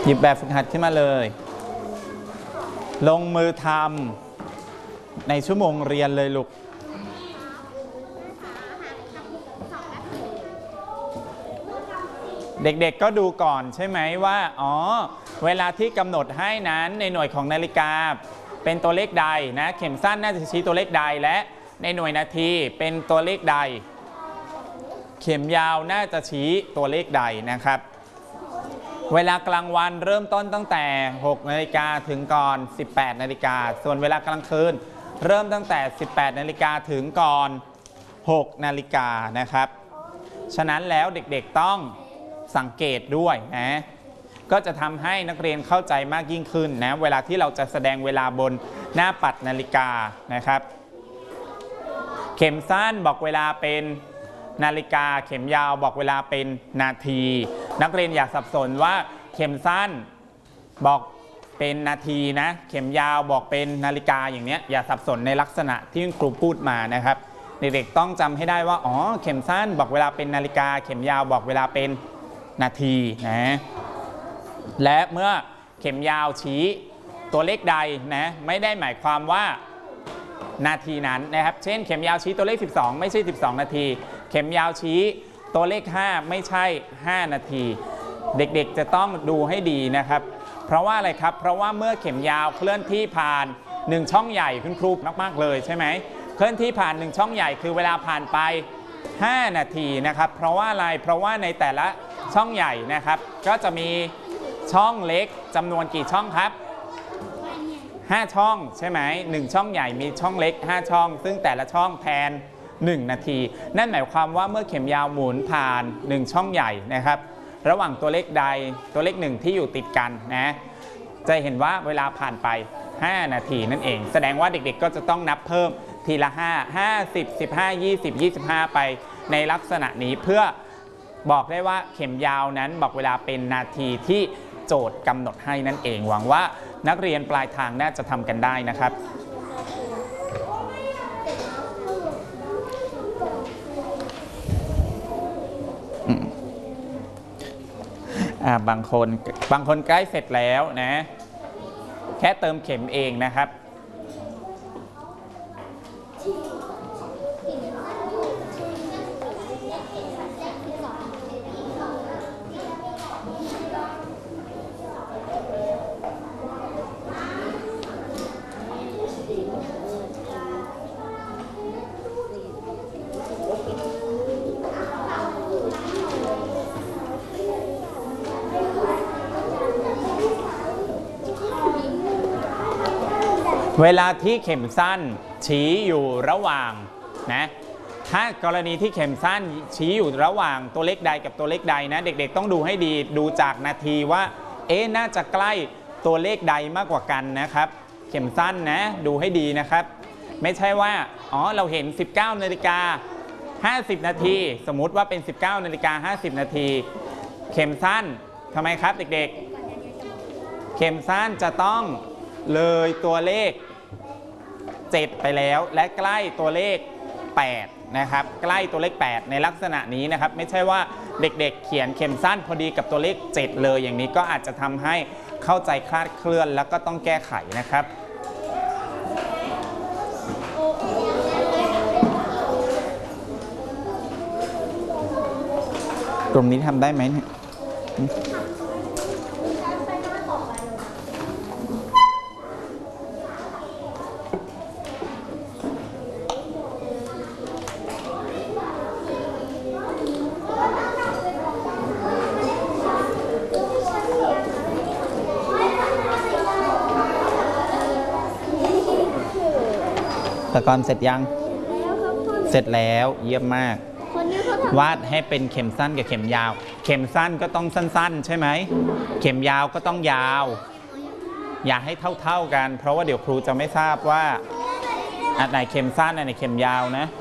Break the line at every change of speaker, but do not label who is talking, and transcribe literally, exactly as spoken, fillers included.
หยิบแบบฝึกหัดขึ้นมาเลยลงมือทำในชั่วโมงเรียนเลยลูกเด็กๆก็ดูก่อนใช่ไหมว่าอ๋อเวลาที่กำหนดให้นั้นในหน่วยของนาฬิกาเป็นตัวเลขใดนะเข็มสั้นน่าจะชี้ตัวเลขใดและในหน่วยนาทีเป็นตัวเลขใดเข็มยาวน่าจะชี้ตัวเลขใดนะครับเวลากลางวันเริ่มต้นตั้งแต่หกนาฬิกาถึงก่อนสิบแปดนาฬิกาส่วนเวลากลางคืนเริ่มตั้งแต่สิบแปดนาฬิกาถึงก่อนหกนาฬิกานะครับฉะนั้นแล้วเด็กๆต้องสังเกตด้วยนะก็จะทำให้นักเรียนเข้าใจมากยิ่งขึ้นนะเวลาที่เราจะแสดงเวลาบนหน้าปัดนาฬิกานะครับเข็มสั้นบอกเวลาเป็นนาฬิกาเข็มยาวบอกเวลาเป็นนาทีนักเรียนอย่าสับสนว่าเข็มสั้นบอกเป็นนาทีนะเข็มยาวบอกเป็นนาฬิกาอย่างนี้อย่าสับสนในลักษณะที่ครูพูดมานะครับเด็กๆต้องจำให้ได้ว่าอ๋อเข็มสั้นบอกเวลาเป็นนาฬิกาเข็มยาวบอกเวลาเป็นนาทีนะและเมื่อเข็มยาวชี้ตัวเลขใดนะไม่ได้หมายความว่านาทีนั้นนะครับเช่นเข็มยาวชี้ตัวเลขสิบสองไม่ใช่สิบสองนาทีเข็มยาวชี้ตัวเลขห้าไม่ใช่ห้านาทีเด็กๆจะต้องดูให้ดีนะครับเพราะว่าอะไรครับเพราะว่าเมื่อเข็มยาวเคลื่อนที่ผ่านหนึ่งช่องใหญ่คุณครูมากๆเลยใช่ไหมเคลื่อนที่ผ่านหนึ่งช่องใหญ่คือเวลาผ่านไปห้านาทีนะครับเพราะว่าอะไรเพราะว่าในแต่ละช่องใหญ่นะครับก็จะมีช่องเล็กจำนวนกี่ช่องครับห้าช่องใช่ไหมหนึ่งช่องใหญ่มีช่องเล็กห้าช่องซึ่งแต่ละช่องแทนหนึ่งนาทีนั่นหมายความว่าเมื่อเข็มยาวหมุนผ่านหนึ่งช่องใหญ่นะครับระหว่างตัวเลขใดตัวเลขหนึ่งที่อยู่ติดกันนะจะเห็นว่าเวลาผ่านไปห้านาทีนั่นเองแสดงว่าเด็กๆก็จะต้องนับเพิ่มทีละห้า ห้า สิบ สิบห้า ยี่สิบ ยี่สิบห้าไปในลักษณะนี้เพื่อบอกได้ว่าเข็มยาวนั้นบอกเวลาเป็นนาทีที่โจทย์กำหนดให้นั่นเองหวังว่านักเรียนปลายทางน่าจะทำกันได้นะครับอ่าบางคนบางคนใกล้เสร็จแล้วนะแค่เติมเข็มเองนะครับเวลาที่เข็มสั้นชี้อยู่ระหว่างนะถ้ากรณีที่เข็มสั้นชี้อยู่ระหว่างตัวเลขใดกับตัวเลขใดนะเด็กๆต้องดูให้ดีดูจากนาทีว่าเอ๊ะน่าจะใกล้ตัวเลขใดมากกว่ากันนะครับเข็มสั้นนะดูให้ดีนะครับไม่ใช่ว่าอ๋อเราเห็นสิบเก้านาฬิกาห้าสิบนาทีสมมุติว่าเป็นสิบเก้านาฬิกาห้าสิบนาทีเข็มสั้นทำไมครับเด็กๆเข็มสั้นจะต้องเลยตัวเลขเจ็ดไปแล้วและใกล้ตัวเลขแปดนะครับใกล้ตัวเลขแปดในลักษณะนี้นะครับไม่ใช่ว่าเด็กๆเขียนเข็มสั้นพอดีกับตัวเลขเจ็ดเลยอย่างนี้ก็อาจจะทำให้เข้าใจคลาดเคลื่อนแล้วก็ต้องแก้ไขนะครับกลุ่มนี้ทำได้ไหมเนี่ยตะกอนเสร็จยังเสร็จแล้วเยี่ยมมากวาดให้เป็นเข็มสั้นกับเข็มยาวเข็มสั้นก็ต้องสั้นๆใช่ไหมเข็มยาวก็ต้องยาวอย่าให้เท่าๆกันเพราะว่าเดี๋ยวครูจะไม่ทราบว่าอันไหนเข็มสั้นอันไหนเข็มยาวนะ